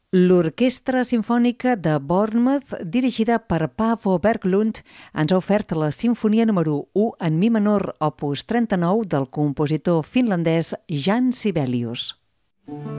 L'Orquestra Simfònica de Bournemouth, dirigida per Paavo Berglund, ens ha ofert la Simfonia número 1 en mi menor, opus 39, del compositor finlandès Jan Sibelius.